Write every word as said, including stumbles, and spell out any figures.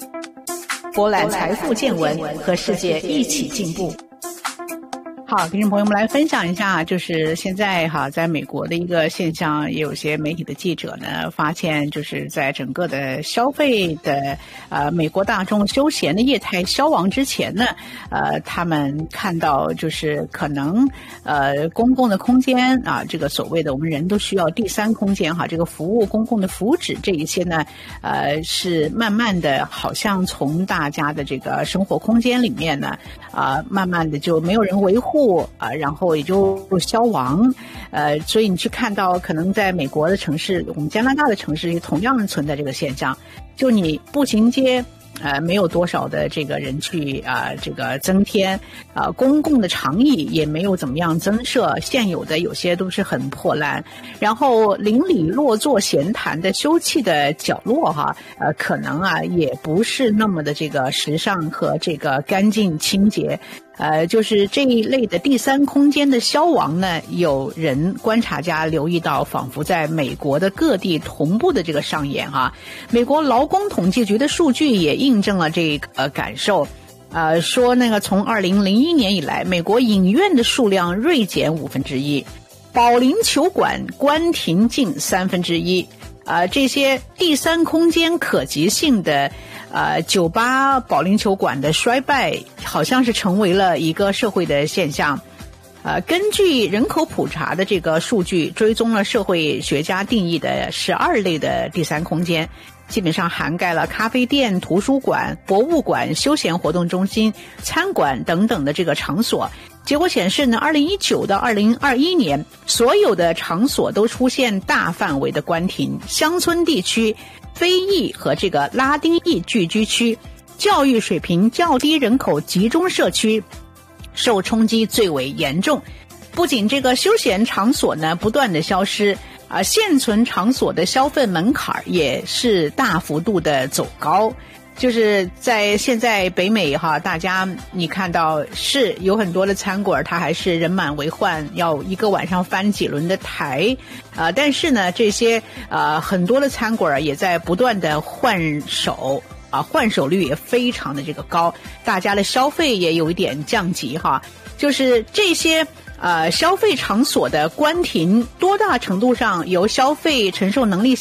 博览财富见闻，和世界一起进步。 好，听众朋友们来分享一下，就是现在哈，在美国的一个现象，也有些媒体的记者呢发现，就是在整个的消费的呃美国大众休闲的业态消亡之前呢，呃，他们看到就是可能呃公共的空间啊，这个所谓的我们人都需要第三空间哈，这个服务公共的福祉这一些呢，呃，是慢慢的好像从大家的这个生活空间里面呢，啊、呃，慢慢的就没有人维护。啊，然后也就消亡，呃，所以你去看到，可能在美国的城市，我们加拿大的城市也同样存在这个现象，就你步行街。呃，没有多少的这个人去啊、呃，这个增添啊、呃，公共的长椅也没有怎么样增设，现有的有些都是很破烂，然后邻里落座闲谈的休憩的角落哈，呃，可能啊也不是那么的这个时尚和这个干净清洁。呃，就是这一类的第三空间的消亡呢，有人观察家留意到，仿佛在美国的各地同步的这个上演哈。美国劳工统计局的数据也印证了这个、呃、感受，呃，说那个从二零零一年以来，美国影院的数量锐减五分之一，保龄球馆关停近三分之一。呃，这些第三空间可及性的呃酒吧、保龄球馆的衰败，好像是成为了一个社会的现象。呃，根据人口普查的这个数据，追踪了社会学家定义的十二类的第三空间，基本上涵盖了咖啡店、图书馆、博物馆、休闲活动中心、餐馆等等的这个场所。结果显示呢，二零一九到二零二一年，所有的场所都出现大范围的关停，乡村地区、非裔和这个拉丁裔聚居区、教育水平较低人口集中社区受冲击最为严重。不仅这个休闲场所呢不断的消失，啊、呃，现存场所的消费门槛也是大幅度的走高。就是在现在北美哈，大家你看到是有很多的餐馆，它还是人满为患，要一个晚上翻几轮的台，啊、呃，但是呢，这些呃很多的餐馆也在不断的换手。啊，换手率也非常的这个高，大家的消费也有一点降级哈。就是这些呃消费场所的关停，多大程度上由消费承受能力